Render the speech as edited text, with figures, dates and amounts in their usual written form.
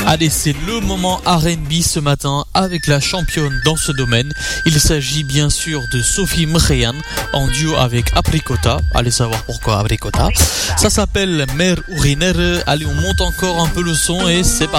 Allez, c'est le moment R&B ce matin avec la championne dans ce domaine. Il s'agit bien sûr de Sophie Mkhian en duo avec Apricota. Allez savoir pourquoi Apricota. Ça s'appelle Mer Urinere. Allez, on monte encore un peu le son et c'est parti.